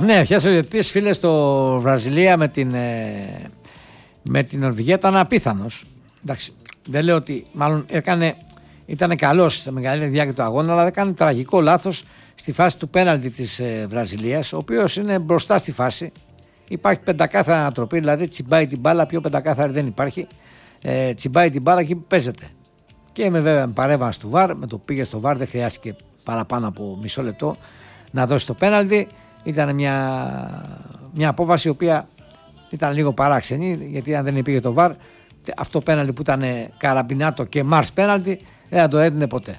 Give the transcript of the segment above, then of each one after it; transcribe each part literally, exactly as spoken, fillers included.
Ναι, χθες ο διαιτητής, φίλε, στο Βραζιλία με την, ε, με την Νορβηγία ήταν απίθανος. Εντάξει, δεν λέω ότι μάλλον έκανε, ήταν καλός στα μεγαλύτερη διάρκεια του αγώνα, αλλά έκανε τραγικό λάθος στη φάση του πέναλτι της ε, Βραζιλίας, ο οποίος είναι μπροστά στη φάση. Υπάρχει πεντακάθαρη ανατροπή, δηλαδή τσιμπάει την μπάλα, πιο πεντακάθαρη δεν υπάρχει. Ε, τσιμπάει την μπάλα εκεί που παίζεται. Και με βέβαια παρέμβαση του βαρ, με το πήγε στο βαρ, δεν χρειάστηκε παραπάνω από μισό λεπτό να δώσει το πέναλτι. Ήταν μια, μια απόφαση η οποία ήταν λίγο παράξενη, γιατί αν δεν υπήρχε το βαρ, αυτό το πέναλτι που ήταν καραμπινάτο και μάρς πέναλτι δεν θα το έδινε ποτέ.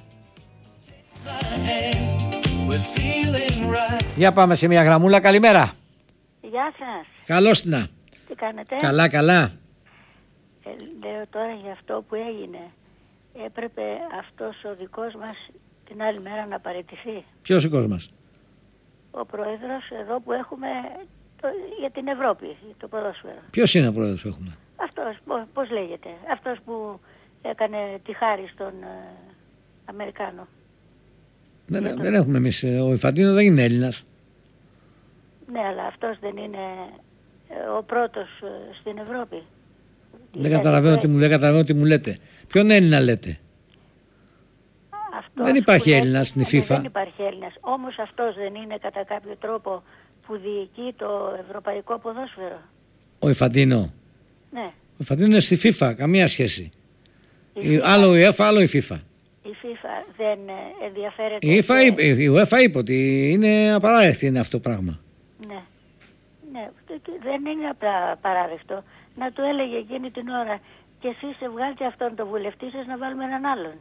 Για πάμε σε μια γραμμούλα. Καλημέρα. Γεια σας. Καλώς την να. Τι κάνετε? Καλά, καλά. Ε, λέω τώρα για αυτό που έγινε. Έπρεπε αυτός ο δικός μας την άλλη μέρα να παραιτηθεί. Ποιος δικός μας? Ο πρόεδρος εδώ που έχουμε το, για την Ευρώπη, το ποδόσφαιρο. Ποιος είναι ο πρόεδρος που έχουμε? Αυτός, πώς, πώς λέγεται, αυτός που έκανε τη χάρη στον ε, Αμερικάνο. Δεν, τον... δεν έχουμε εμείς, ο Ιφαντίνο δεν είναι Έλληνας. Ναι, αλλά αυτός δεν είναι ε, ο πρώτος ε, στην Ευρώπη. Δεν καταλαβαίνω, τι μου, δεν καταλαβαίνω τι μου λέτε. Ποιον Έλληνα λέτε? Αυτός δεν υπάρχει λέτε, Έλληνας στην FIFA. Δεν υπάρχει Έλληνας. Όμως αυτός δεν είναι κατά κάποιο τρόπο που διοικεί το ευρωπαϊκό ποδόσφαιρο? Ο Ιφαντίνο. Ναι. Ο Ιφαντίνο είναι στη FIFA, καμία σχέση. Η άλλο η UEFA, άλλο η FIFA. Η FIFA δεν ενδιαφέρεται. Η, FIFA, και... η UEFA είπε ότι είναι απαράδεκτη είναι αυτό το πράγμα. Ναι. Ναι. Δεν είναι απλά παράδεκτο. Να του έλεγε εκείνη την ώρα και εσείς βγάλετε αυτόν τον βουλευτή σας να βάλουμε έναν άλλον.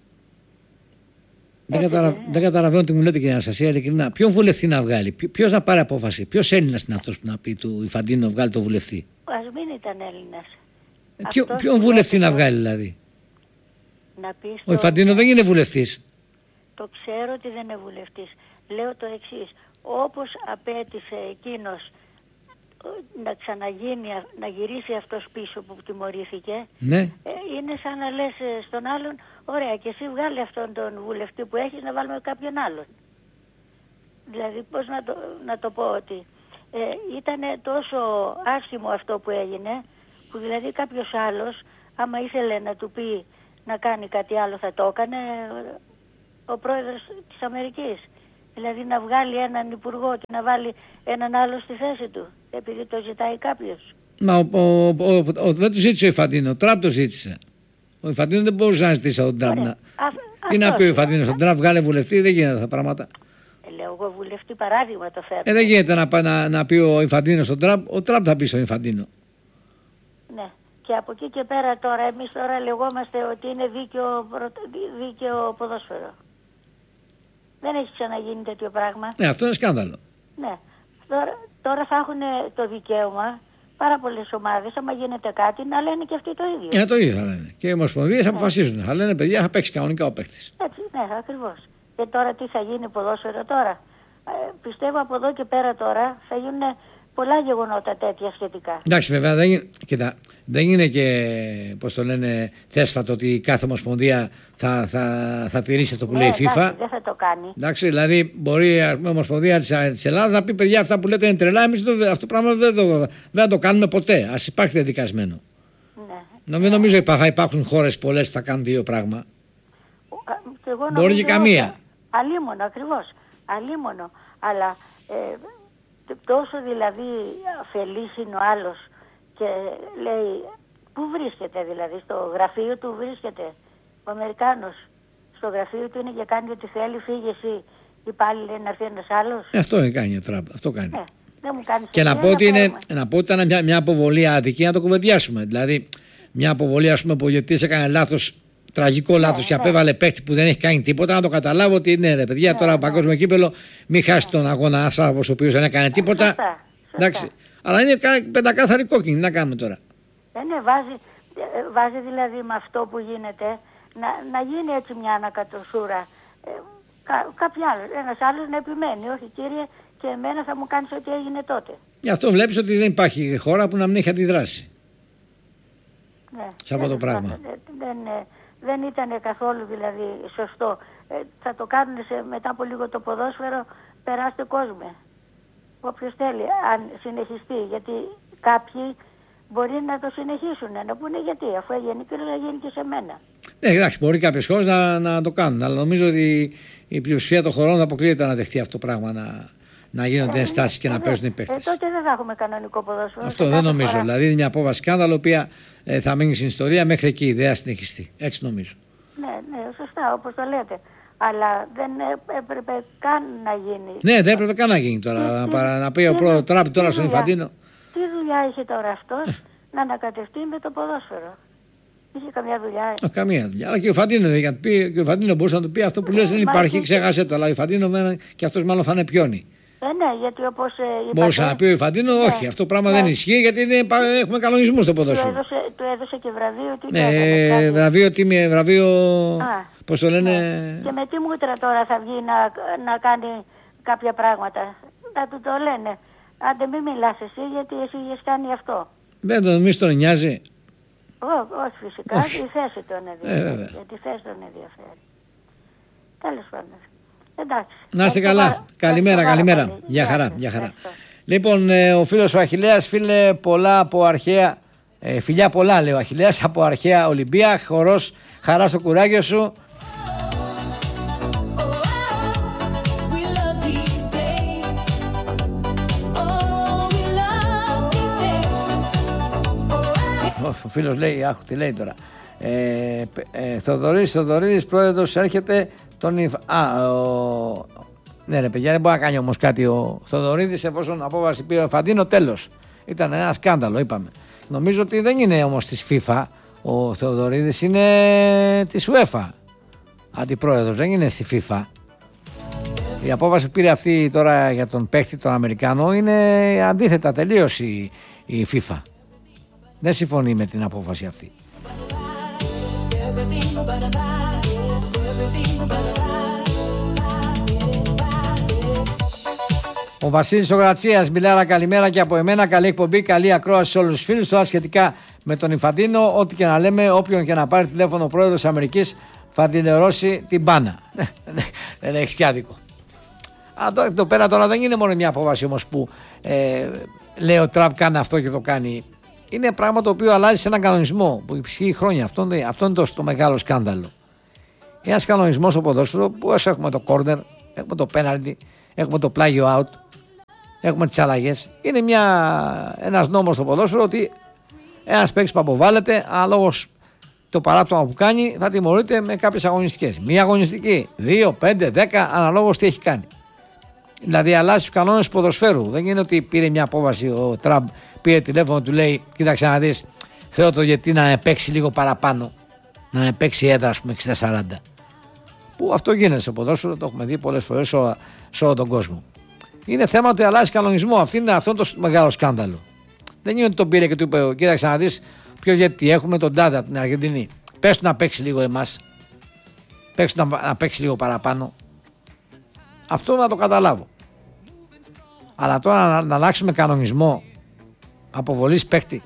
Δεν, καταρα... δεν καταλαβαίνω τι μου λέτε, κύριε Αναστασία, ειλικρινά. Ποιον βουλευτή να βγάλει, ποιος να πάρει απόφαση, ποιος Έλληνας είναι αυτός που να πει του Ιφαντίνο βγάλει το βουλευτή? Ας μην ήταν Έλληνας. Ε, ποιο, ποιον βουλευτή να βγάλει δηλαδή? Να πει στο... Ο Ιφαντίνο δεν είναι βουλευτής. Το ξέρω ότι δεν είναι βουλευτής. Λέω το εξής. Όπως απέτησε εκείνος να ξαναγίνει, να γυρίσει αυτός πίσω που τιμωρήθηκε, ναι. ε, είναι σαν να λες στον άλλον, ωραία, και εσύ βγάλει αυτόν τον βουλευτή που έχεις να βάλουμε κάποιον άλλον. Δηλαδή πώς να το, να το πω, ότι ε, ήταν τόσο άσχημο αυτό που έγινε, που δηλαδή κάποιος άλλος άμα ήθελε να του πει να κάνει κάτι άλλο θα το έκανε ο πρόεδρος της Αμερικής. Δηλαδή να βγάλει έναν υπουργό και να βάλει έναν άλλο στη θέση του, επειδή το ζητάει κάποιος. Μα ο, ο, ο, ο, δεν το ζήτησε ο Ιφαντίνο, ο Τραμπ το ζήτησε. Ο Ιφαντίνο δεν μπορούσε να ζητήσει από τον Τραμπ. Να... Τι να πει ο Ιφαντίνο στον Τραμπ, βγάλε βουλευτή, δεν γίνεται αυτά τα πράγματα. Ε, λέω εγώ βουλευτή παράδειγμα το φέρνω. Ε, δεν γίνεται να, να, να πει ο Ιφαντίνο στον Τραμπ, ο Τραμπ θα πει στον Ιφαντίνο. Ναι. Και από εκεί και πέρα τώρα, εμείς τώρα λεγόμαστε ότι είναι δίκαιο, δίκαιο ποδόσφαιρο. Δεν έχει ξαναγίνει τέτοιο πράγμα. Ναι, αυτό είναι σκάνδαλο. Ναι. Τώρα, τώρα θα έχουν το δικαίωμα πάρα πολλές ομάδες, άμα γίνεται κάτι, να λένε και αυτοί το ίδιο. Ε, το ίδιο θα λένε. Και οι ομοσπονδίες ναι. αποφασίζουν. Θα λένε, παιδιά, θα παίξει κανονικά ο παίκτης. Έτσι, ναι, ακριβώς. Και τώρα τι θα γίνει ποδόσφαιρο τώρα? Ε, πιστεύω από εδώ και πέρα τώρα θα γίνουν πολλά γεγονότα τέτοια σχετικά. Εντάξει, βέβαια δεν είναι, κοίτα, δεν είναι και, πώς το λένε, θέσφατο ότι κάθε ομοσπονδία θα, θα, θα τηρήσει αυτό που ναι, λέει η FIFA. Εντάξει, δεν θα το κάνει. Εντάξει, δηλαδή μπορεί η ομοσπονδία της, της Ελλάδας να πει, παιδιά, αυτά που λέτε είναι τρελά, εμείς το, αυτό το πράγμα δεν το, δεν θα το κάνουμε ποτέ. Ας υπάρχει δεδικασμένο. Ναι. Δεν νομίζω ότι θα υπάρχουν χώρες πολλές που θα κάνουν το ίδιο πράγμα. Μπορεί και καμία. Αλίμονο, ακριβώς. Αλίμονο. Αλλά ε, τόσο δηλαδή αφελής είναι ο άλλος και λέει, πού βρίσκεται δηλαδή, στο γραφείο του βρίσκεται ο Αμερικάνος, στο γραφείο του είναι και κάνει ό,τι θέλει, φύγε εσύ, ή πάλι λέει να έρθει ένας άλλος. Ε, αυτό κάνει ο Τραμπ, αυτό κάνει. Ε, δεν μου κάνει και να πω, ότι είναι, να πω ότι ήταν μια, μια αποβολή άδικη, να το κουβεντιάσουμε. Δηλαδή μια αποβολή, ας πούμε, που ο διαιτητής έκανε λάθος, τραγικό ναι, λάθος, ναι, και απέβαλε παίκτη που δεν έχει κάνει τίποτα, να το καταλάβω ότι ναι, ρε παιδιά, ναι, τώρα ναι, παγκόσμιο κύπελο, μην χάσει τον αγώνα ένας άνθρωπος ο οποίος δεν έκανε τίποτα. Σωστά, σωστά. Εντάξει. Αλλά είναι πεντακάθαρη κόκκινη, να κάνουμε τώρα. Ε, ναι, βάζει, βάζει δηλαδή με αυτό που γίνεται να, να γίνει έτσι μια ανακατοσούρα. Ε, κα, κάποιο άλλο, ένας άλλος να επιμένει, όχι κύριε, και εμένα θα μου κάνεις ό,τι έγινε τότε. Γι' αυτό βλέπεις ότι δεν υπάρχει χώρα που να μην έχει αντιδράσει. Ναι, σε αυτό το πράγμα. Δεν, δεν, δεν ήταν καθόλου δηλαδή σωστό. Ε, θα το κάνουν σε, μετά από λίγο το ποδόσφαιρο, περάστε κόσμο. όποιος θέλει, αν συνεχιστεί, γιατί κάποιοι μπορεί να το συνεχίσουν, να πούνε γιατί, αφού έγινε και όλα γίνει και σε μένα. Ναι, εντάξει, μπορεί κάποιες χώρες να, να το κάνουν, αλλά νομίζω ότι η πλειοψηφία των χωρών θα αποκλείεται να δεχτεί αυτό το πράγμα, να, να γίνονται ενστάσεις και ε, να παίζουν οι παίκτες. Ε, τότε δεν θα έχουμε κανονικό ποδόσφαιρο. Αυτό δεν νομίζω. Φορά. Δηλαδή είναι μια απόβαση σκάνδαλο, η οποία ε, θα μείνει στην ιστορία μέχρι εκεί, η ιδέα συνεχιστεί. Έτσι νομίζω. Ναι, ναι, σωστά, όπως το λέτε. Αλλά δεν έπρεπε καν να γίνει. Ναι, δεν έπρεπε καν να γίνει τώρα. Τι, να, να πει ο πρώτο Τραμπ τώρα στον Ινφαντίνο. Τι δουλειά είχε τώρα αυτός να ανακατευτεί με το ποδόσφαιρο? Είχε καμιά δουλειά? Όχι, καμία δουλειά. Αλλά και ο Ινφαντίνο δεν είχε πει, και ο Ινφαντίνο μπορούσε να του πει αυτό που λες δεν υπάρχει, ξέχασε το. Αλλά ο Ινφαντίνο και αυτός μάλλον θα είναι πιόνι. Ε, ναι, γιατί όπως ε, είπατε... Μπορούσε να πει ο Ινφαντίνο, ναι, όχι, αυτό το πράγμα ναι. δεν ισχύει, γιατί είναι, έχουμε κανονισμούς στο ποδόσφαιρο. Του έδωσε, του έδωσε και βραβείο, τι ναι, έκανε, βραβείο, τιμή, βραβείο, πώς το λένε... Ναι. Και με τι μούτρα τώρα θα βγει να, να κάνει κάποια πράγματα. Θα του το λένε. Άντε μην μιλάς εσύ, γιατί εσύ είχες κάνει αυτό. Δεν τον εμείς τον νοιάζει. Ό, όχι φυσικά, όχι. Η θέση τον ενδιαφέρει. Ε, γιατί η θέση τον ενδιαφέρει. Τέλος πάντων. Εντάξει. Να είστε καλά. Πά... Καλημέρα, καλημέρα. Καλή. Γεια χαρά, γεια χαρά. Λοιπόν, ε, ο φίλος ο Αχιλλέας, φίλε, πολλά από αρχαία, ε, φιλιά πολλά λέει ο Αχιλλέας, από αρχαία Ολυμπία, χορός, χαρά στο κουράγιο σου. Ο φίλος λέει, άχου τι λέει τώρα. Ε, ε, Θοδωρής, Θοδωρίδης, πρόεδρος, έρχεται τον Ιφ... Α, ο... Ναι ρε παιδιά, δεν μπορεί να κάνει όμως κάτι ο Θοδωρίδης, εφόσον απόβαση πήρε ο Ινφαντίνο, τέλος. Ήταν ένα σκάνδαλο, είπαμε. Νομίζω ότι δεν είναι όμως της FIFA ο Θοδωρίδης, είναι της UEFA αντιπρόεδρος, δεν είναι στη FIFA. Η απόβαση που πήρε αυτή τώρα για τον παίκτη τον Αμερικάνο είναι αντίθετα τελείως η, η FIFA. Δεν συμφωνεί με την απόφαση αυτή. Ο Βασίλης ο Γρατσίας, μιλάρα καλημέρα και από εμένα, καλή εκπομπή, καλή ακρόαση σε όλους τους φίλους. Τώρα σχετικά με τον Ινφαντίνο, ό,τι και να λέμε, όποιον και να πάρει τηλέφωνο ο πρόεδρος της Αμερικής θα την ερώσει την μπάνα. Δεν έχεις και άδικο. Αλλά εδώ πέρα τώρα δεν είναι μόνο μια απόφαση όμως που ε, λέει ο Τραμπ κάνει αυτό και το κάνει. Είναι πράγμα το οποίο αλλάζει σε έναν κανονισμό που ισχύει χρόνια. Αυτό, αυτό είναι το, το μεγάλο σκάνδαλο. Ένας κανονισμός στο ποδόσφαιρο που όσο έχουμε το corner, έχουμε το penalty, έχουμε το πλάγιο out, έχουμε τις αλλαγές. Είναι μια, ένας νόμος στο ποδόσφαιρο ότι ένας παίκτης που αποβάλλεται, αναλόγως το παράπτωμα που κάνει, θα τιμωρείται με κάποιες αγωνιστικές. Μία αγωνιστική, δύο, πέντε, δέκα, αναλόγως τι έχει κάνει. Δηλαδή αλλάζει τους κανόνες του ποδοσφαίρου. Δεν είναι ότι πήρε μια απόβαση ο Τραμπ, πήρε τηλέφωνο, του λέει: κοίταξε να δεις, θέλω το γιατί να παίξει λίγο παραπάνω, να παίξει έδρα, ας πούμε, εξήντα σαράντα. Που αυτό γίνεται στο ποδόσφαιρο, το έχουμε δει πολλές φορές σε όλο τον κόσμο. Είναι θέμα ότι αλλάζει κανονισμό. Αυτό είναι, αυτό είναι το μεγάλο σκάνδαλο. Δεν είναι ότι τον πήρε και του είπε: κοίταξε να δεις, ποιο γιατί έχουμε τον Τάδε από την Αργεντινή. Πες του να παίξει λίγο εμάς. Πες του να, να παίξει λίγο παραπάνω. Αυτό να το καταλάβω. Αλλά τώρα να, να αλλάξουμε κανονισμό αποβολής παίκτη.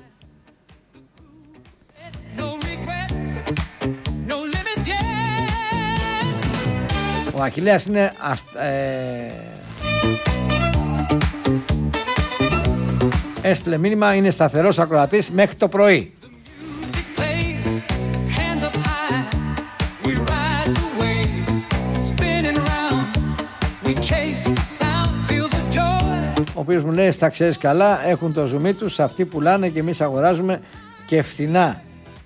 Ο Αχιλλέας είναι ασ, ε, έστειλε μήνυμα, είναι σταθερός ακροατής μέχρι το πρωί. Ο οποίος μου λέει: στα ξέρεις καλά, έχουν το ζουμί τους, αυτοί πουλάνε και εμείς αγοράζουμε και φθηνά.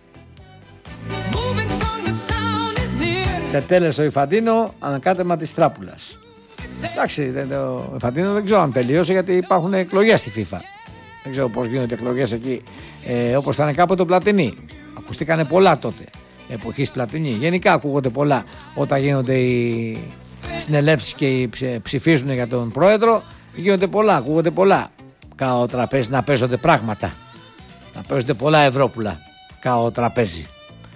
Τετέλεσε ο Ινφαντίνο, ανακάτεμα της τράπουλας. Εντάξει, ο Ινφαντίνο δεν ξέρω αν τελείωσε, γιατί υπάρχουν εκλογές στη FIFA. Δεν ξέρω πώς γίνονται εκλογές εκεί, ε, όπως ήταν κάποτε το Πλατινί. Ακουστήκανε πολλά τότε, εποχής Πλατινί. Γενικά ακούγονται πολλά όταν γίνονται οι συνελεύσεις και οι ψηφίζουν για τον πρόεδρο. Γίνονται πολλά, ακούγονται πολλά. Κάω τραπέζι να παίζονται πράγματα. Να παίζονται πολλά ευρώπουλα. Κάω τραπέζι.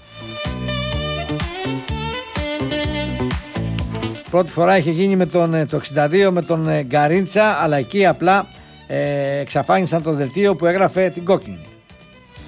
Πρώτη φορά είχε γίνει με τον, το εξήντα δύο με τον Γκαρίντσα, αλλά εκεί απλά ε, εξαφάνισαν το δελτίο που έγραφε την κόκκινη.